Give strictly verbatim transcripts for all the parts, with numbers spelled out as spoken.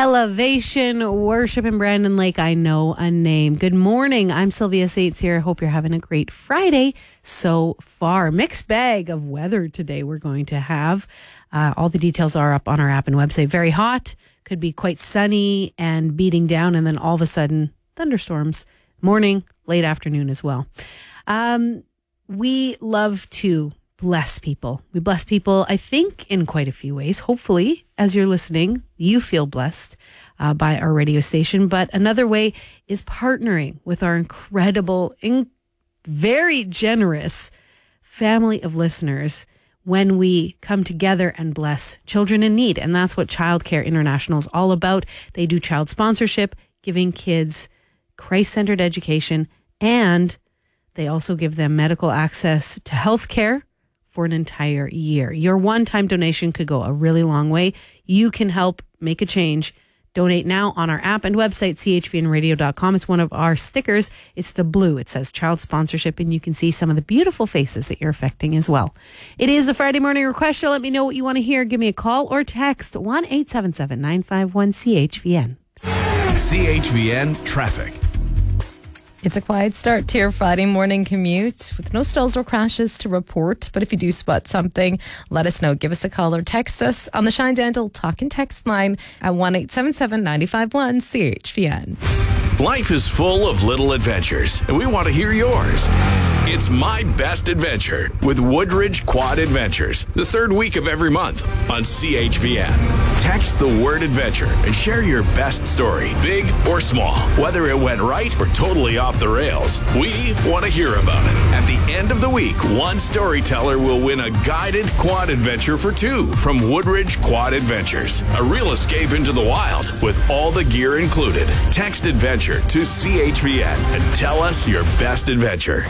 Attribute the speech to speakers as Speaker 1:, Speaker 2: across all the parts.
Speaker 1: Elevation Worship in Brandon Lake. I know a name. Good morning. I'm Sylvia Sates here. I hope you're having a great Friday so far. Mixed bag of weather today we're going to have. Uh, all the details are up on our app and website. Very hot. Could be quite sunny and beating down, and then all of a sudden thunderstorms. Morning, late afternoon as well. Um, we love to bless people. We bless people, I think, in quite a few ways. Hopefully, as you're listening, you feel blessed uh, by our radio station. But another way is partnering with our incredible, in- very generous family of listeners when we come together and bless children in need. And that's what Child Care International is all about. They do child sponsorship, giving kids Christ-centered education, and they also give them medical access to health care for an entire year. Your one-time donation could go a really long way. You can help make a change. Donate now on our app and website, c h v n radio dot com. It's one of our stickers. It's the blue. It says child sponsorship, and you can see some of the beautiful faces that you're affecting as well. It is a Friday morning request show. Let me know what you want to hear. Give me a call or text one eight seven seven, nine five one, C H V N.
Speaker 2: C H V N Traffic.
Speaker 3: It's a quiet start to your Friday morning commute with no stalls or crashes to report. But if you do spot something, let us know. Give us a call or text us on the Shine Dental Talk and Text line at one eight seven seven, nine five one, C H V N.
Speaker 2: Life is full of little adventures, and we want to hear yours. It's My Best Adventure with Woodridge Quad Adventures, the third week of every month on C H V N. Text the word adventure and share your best story, big or small. Whether it went right or totally off the rails, we want to hear about it. At the end of the week, one storyteller will win a guided quad adventure for two from Woodridge Quad Adventures. A real escape into the wild with all the gear included. Text adventure to C H V N and tell us your best adventure.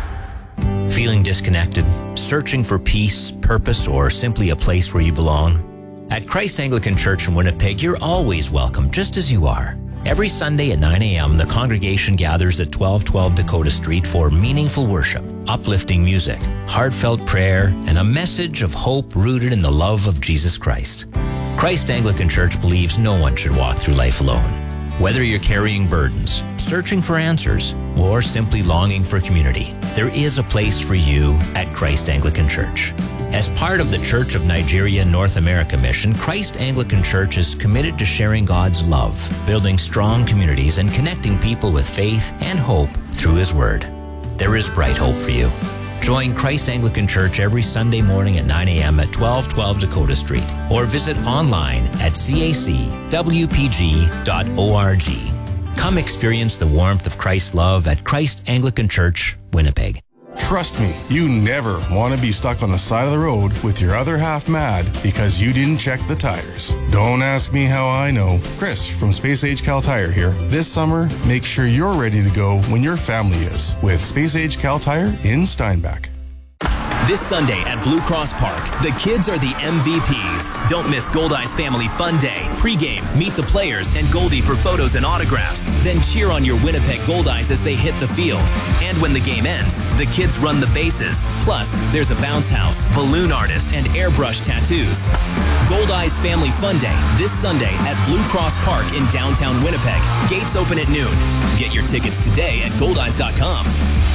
Speaker 4: Feeling disconnected, searching for peace, purpose, or simply a place where you belong? At Christ Anglican Church in Winnipeg, you're always welcome, just as you are. Every Sunday at nine a.m., the congregation gathers at twelve twelve Dakota Street for meaningful worship, uplifting music, heartfelt prayer, and a message of hope rooted in the love of Jesus Christ. Christ Anglican Church believes no one should walk through life alone. Whether you're carrying burdens, searching for answers, or simply longing for community, there is a place for you at Christ Anglican Church. As part of the Church of Nigeria North America mission, Christ Anglican Church is committed to sharing God's love, building strong communities, and connecting people with faith and hope through His Word. There is bright hope for you. Join Christ Anglican Church every Sunday morning at nine a.m. at twelve twelve Dakota Street, or visit online at c a c w p g dot org. Come experience the warmth of Christ's love at Christ Anglican Church, Winnipeg.
Speaker 5: Trust me, you never want to be stuck on the side of the road with your other half mad because you didn't check the tires. Don't ask me how I know. Chris from Space Age Cal Tire here. This summer, make sure you're ready to go when your family is with Space Age Cal Tire in Steinbach.
Speaker 6: This Sunday at Blue Cross Park, the kids are the M V Ps. Don't miss Goldeyes Family Fun Day. Pre-game, meet the players and Goldie for photos and autographs. Then cheer on your Winnipeg Goldeyes as they hit the field. And when the game ends, the kids run the bases. Plus, there's a bounce house, balloon artist, and airbrush tattoos. Goldeyes Family Fun Day this Sunday at Blue Cross Park in downtown Winnipeg. Gates open at noon. Get your tickets today at goldeyes dot com.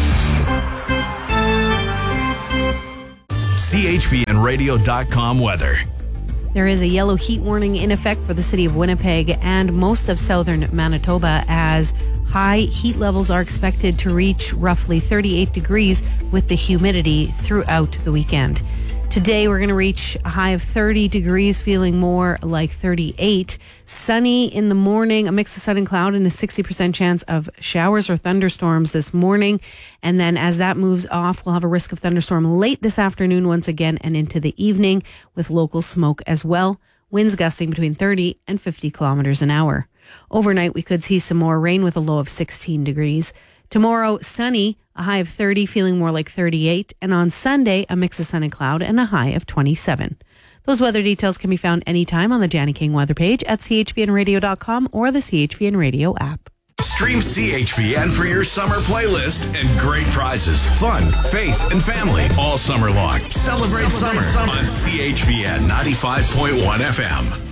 Speaker 2: C H V N radio dot com weather.
Speaker 1: There is a yellow heat warning in effect for the city of Winnipeg and most of southern Manitoba, as high heat levels are expected to reach roughly thirty-eight degrees with the humidity throughout the weekend. Today, we're going to reach a high of thirty degrees, feeling more like thirty-eight. Sunny in the morning, a mix of sun and cloud, and a sixty percent chance of showers or thunderstorms this morning. And then as that moves off, we'll have a risk of thunderstorm late this afternoon once again and into the evening with local smoke as well. Winds gusting between thirty and fifty kilometers an hour. Overnight, we could see some more rain with a low of sixteen degrees. Tomorrow, sunny, a high of thirty, feeling more like thirty-eight. And on Sunday, a mix of sun and cloud and a high of twenty-seven. Those weather details can be found anytime on the Janny King weather page at c h v n radio dot com or the C H V N Radio app.
Speaker 2: Stream C H V N for your summer playlist and great prizes, fun, faith, and family all summer long. Celebrate, Celebrate summer, summer on C H V N ninety-five point one F M.